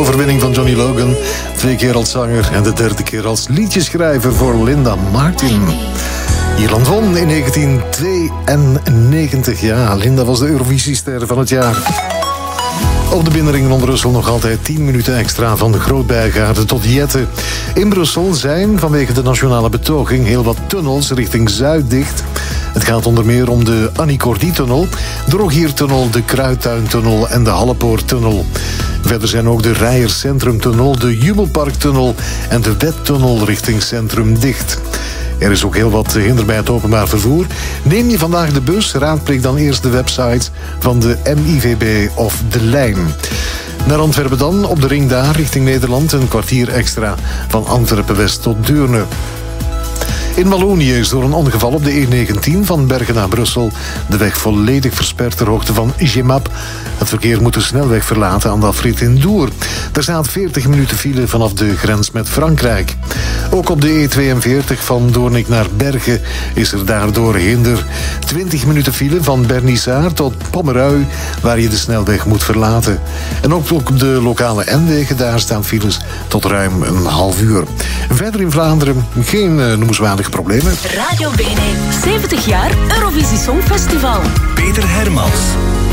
overwinning van Johnny Logan. 2 keer als zanger en de 3e keer als liedjeschrijver voor Linda Martin. Ierland won in 1992. Ja, Linda was de Eurovisiester van het jaar. Op de binnenring rond Brussel nog altijd 10 minuten extra van de Groot-Bijgaarde tot Jette. In Brussel zijn vanwege de nationale betoging heel wat tunnels richting Zuid dicht. Het gaat onder meer om de Annie Cordy-tunnel, de Rogiertunnel, de Kruidtuintunnel en de Hallepoorttunnel. Verder zijn ook de Rijers Centrumtunnel, de Jubelparktunnel en de Wettunnel richting Centrum dicht. Er is ook heel wat hinder bij het openbaar vervoer. Neem je vandaag de bus, raadpleeg dan eerst de website van de MIVB of De Lijn. Naar Antwerpen dan, op de ring daar, richting Nederland, een kwartier extra van Antwerpen-West tot Deurne. In Wallonië is door een ongeval op de E19 van Bergen naar Brussel de weg volledig versperd ter hoogte van Gemap. Het verkeer moet de snelweg verlaten aan de afrit in Doer. Er staat 40 minuten file vanaf de grens met Frankrijk. Ook op de E42 van Doornik naar Bergen is er daardoor hinder. 20 minuten file van Bernissart tot Pommerui, waar je de snelweg moet verlaten. En ook op de lokale N-wegen, daar staan files tot ruim een half uur. Verder in Vlaanderen geen noemenswaardige problemen. Radio Bene, 70 jaar Eurovisie Songfestival. Peter Hermans.